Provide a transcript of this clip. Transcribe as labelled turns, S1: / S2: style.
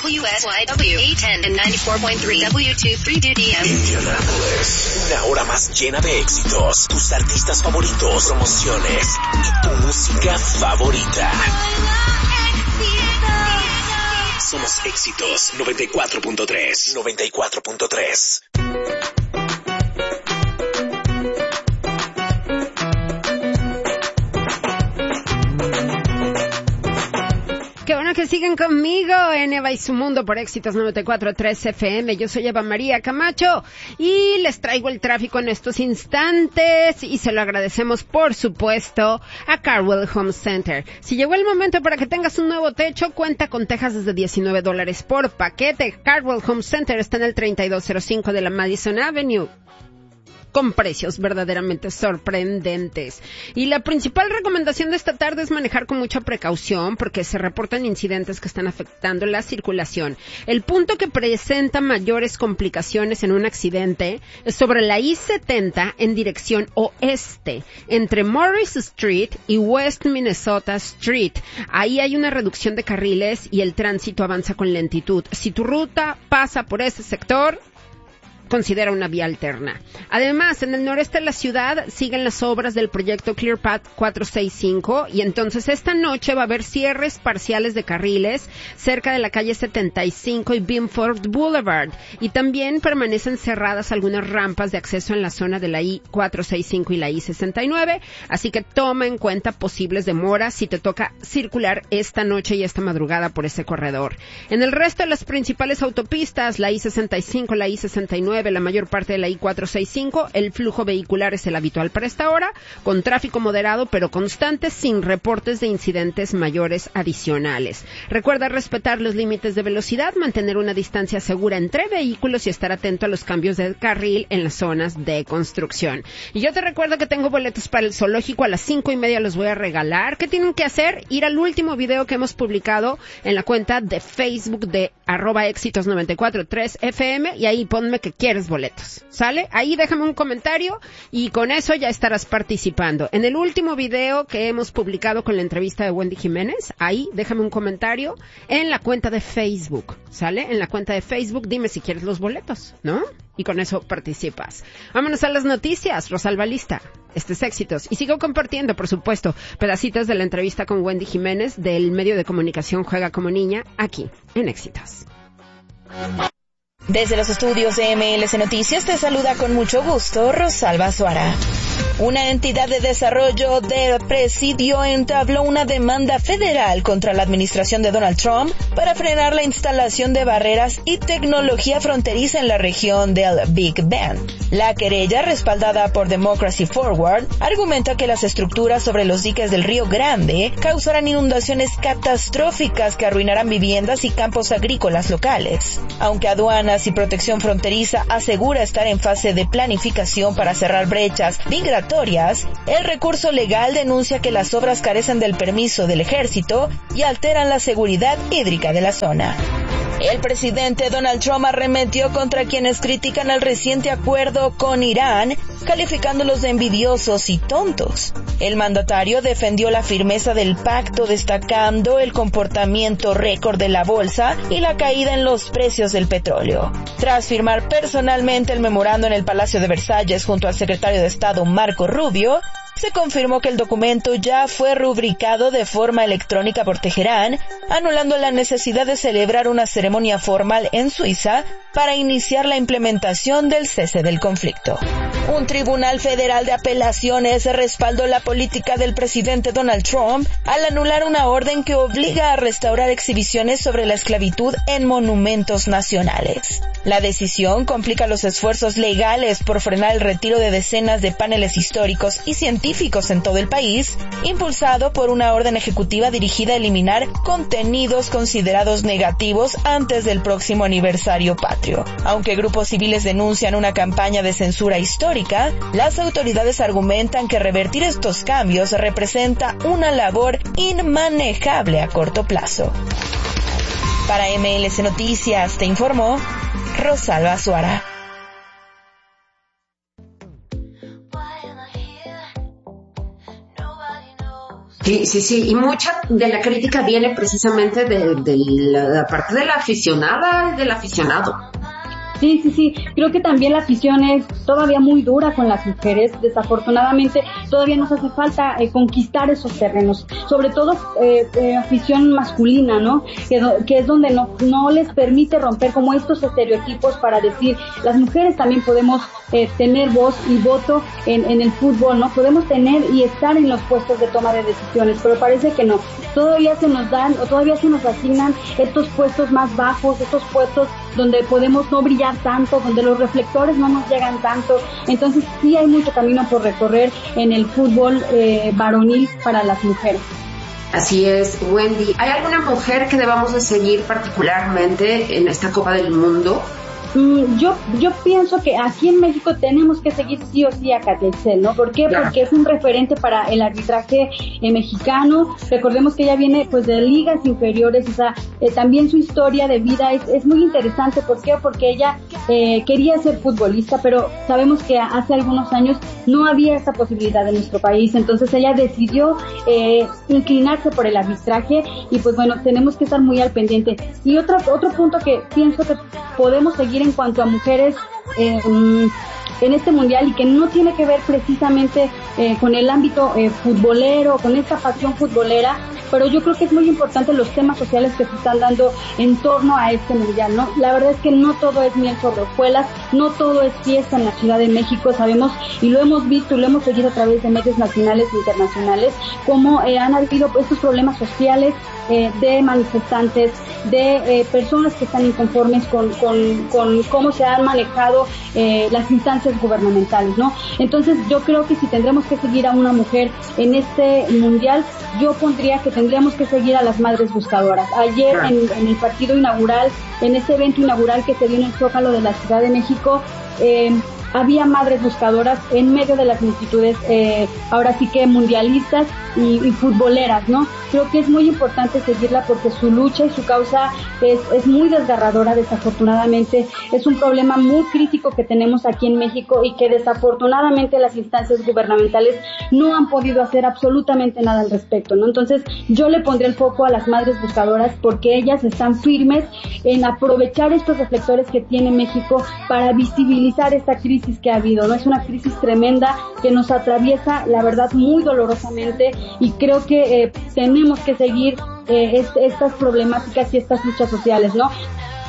S1: WSYW 810 and 94.3 W23DDM.
S2: Indianapolis, una hora más llena de éxitos, tus artistas favoritos, promociones y tu música favorita. Somos Éxitos 94.3. 94.3.
S3: Qué bueno que siguen conmigo en Eva y su Mundo por Éxitos 94.3 FM. Yo soy Eva María Camacho y les traigo el tráfico en estos instantes y se lo agradecemos, por supuesto, a Carwell Home Center. Si llegó el momento para que tengas un nuevo techo, cuenta con tejas desde $19 por paquete. Carwell Home Center está en el 3205 de la Madison Avenue, con precios verdaderamente sorprendentes. Y la principal recomendación de esta tarde es manejar con mucha precaución porque se reportan incidentes que están afectando la circulación. El punto que presenta mayores complicaciones en un accidente es sobre la I-70 en dirección oeste, entre Morris Street y West Minnesota Street. Ahí hay una reducción de carriles y el tránsito avanza con lentitud. Si tu ruta pasa por ese sector, considera una vía alterna. Además, en el noreste de la ciudad siguen las obras del proyecto ClearPath 465 y entonces esta noche va a haber cierres parciales de carriles cerca de la calle 75 y Binford Boulevard, y también permanecen cerradas algunas rampas de acceso en la zona de la I-465 y la I-69, así que toma en cuenta posibles demoras si te toca circular esta noche y esta madrugada por ese corredor. En el resto de las principales autopistas, la I-65, la I-69, la mayor parte de la I-465, el flujo vehicular es el habitual para esta hora, con tráfico moderado pero constante, sin reportes de incidentes mayores adicionales. Recuerda respetar los límites de velocidad, mantener una distancia segura entre vehículos y estar atento a los cambios de carril en las zonas de construcción. Y yo te recuerdo que tengo boletos para el zoológico, a las 5:30 los voy a regalar. ¿Qué tienen que hacer? Ir al último video que hemos publicado en la cuenta de Facebook de @éxitos943fm y ahí ponme que quieres boletos, ¿sale? Ahí déjame un comentario y con eso ya estarás participando. En el último video que hemos publicado con la entrevista de Wendy Jiménez, ahí déjame un comentario en la cuenta de Facebook, ¿sale? En la cuenta de Facebook dime si quieres los boletos, ¿no? Y con eso participas. Vámonos a las noticias. Rosalba lista. Este es Éxitos. Y sigo compartiendo, por supuesto, pedacitos de la entrevista con Wendy Jiménez del medio de comunicación Juega como Niña, aquí en Éxitos.
S4: Desde los estudios de MLC Noticias te saluda con mucho gusto Rosalba Suara. Una entidad de desarrollo del Presidio entabló una demanda federal contra la administración de Donald Trump para frenar la instalación de barreras y tecnología fronteriza en la región del Big Bend. La querella, respaldada por Democracy Forward, argumenta que las estructuras sobre los diques del Río Grande causarán inundaciones catastróficas que arruinarán viviendas y campos agrícolas locales. Aunque Aduanas y Protección Fronteriza asegura estar en fase de planificación para cerrar brechas migratorias, el recurso legal denuncia que las obras carecen del permiso del ejército y alteran la seguridad hídrica de la zona. El presidente Donald Trump arremetió contra quienes critican el reciente acuerdo con Irán, calificándolos de envidiosos y tontos. El mandatario defendió la firmeza del pacto, destacando el comportamiento récord de la bolsa y la caída en los precios del petróleo. Tras firmar personalmente el memorando en el Palacio de Versalles junto al secretario de Estado Marco Rubio, se confirmó que el documento ya fue rubricado de forma electrónica por Teherán, anulando la necesidad de celebrar una ceremonia formal en Suiza para iniciar la implementación del cese del conflicto. Un tribunal federal de apelaciones respaldó la política del presidente Donald Trump al anular una orden que obliga a restaurar exhibiciones sobre la esclavitud en monumentos nacionales. La decisión complica los esfuerzos legales por frenar el retiro de decenas de paneles históricos y científicos en todo el país, impulsado por una orden ejecutiva dirigida a eliminar contenidos considerados negativos antes del próximo aniversario patrio. Aunque grupos civiles denuncian una campaña de censura histórica, las autoridades argumentan que revertir estos cambios representa una labor inmanejable a corto plazo. Para MLC Noticias te informó Rosalba Suara.
S3: Sí, y mucha de la crítica viene precisamente de la parte de la aficionada y del aficionado.
S5: Sí, creo que también la afición es todavía muy dura con las mujeres, desafortunadamente todavía nos hace falta conquistar esos terrenos, sobre todo afición masculina, ¿no? Que es donde no les permite romper como estos estereotipos para decir, las mujeres también podemos tener voz y voto en el fútbol, ¿no? Podemos tener y estar en los puestos de toma de decisiones, pero parece que no, todavía se nos dan o todavía se nos asignan estos puestos más bajos, estos puestos donde podemos no brillar tanto, donde los reflectores no nos llegan tanto. Entonces sí hay mucho camino por recorrer en el fútbol varonil para las mujeres.
S3: Así es, Wendy. ¿Hay alguna mujer que debamos de seguir particularmente en esta Copa del Mundo?
S5: Yo pienso que aquí en México tenemos que seguir sí o sí a Katia Itzel, ¿no? ¿Por qué? Porque es un referente para el arbitraje mexicano. Recordemos que ella viene pues de ligas inferiores, o sea, también su historia de vida es muy interesante. ¿Por qué? Porque ella quería ser futbolista, pero sabemos que hace algunos años no había esa posibilidad en nuestro país, entonces ella decidió inclinarse por el arbitraje y pues bueno, tenemos que estar muy al pendiente. Y otro punto que pienso que podemos seguir en cuanto a mujeres en este mundial y que no tiene que ver precisamente con el ámbito futbolero, con esta pasión futbolera, pero yo creo que es muy importante los temas sociales que se están dando en torno a este mundial, ¿no? La verdad es que no todo es miel sobre hojuelas, no todo es fiesta en la Ciudad de México, sabemos y lo hemos visto y lo hemos seguido a través de medios nacionales e internacionales, cómo han habido estos problemas sociales de manifestantes, de personas que están inconformes con cómo se han manejado las instancias gubernamentales, ¿no? Entonces yo creo que si tendremos que seguir a una mujer en este mundial, yo pondría que tendríamos que seguir a las madres buscadoras. Ayer en el partido inaugural, en ese evento inaugural que se dio en el Zócalo de la Ciudad de México, había madres buscadoras en medio de las multitudes, ahora sí que mundialistas y futboleras, ¿no? Creo que es muy importante seguirla porque su lucha y su causa es muy desgarradora, desafortunadamente. Es un problema muy crítico que tenemos aquí en México y que desafortunadamente las instancias gubernamentales no han podido hacer absolutamente nada al respecto, ¿no? Entonces yo le pondré el foco a las madres buscadoras porque ellas están firmes en aprovechar estos reflectores que tiene México para visibilizar esta crisis que ha habido, ¿no? Es una crisis tremenda que nos atraviesa, la verdad, muy dolorosamente, y creo que tenemos que seguir estas problemáticas y estas luchas sociales, ¿no?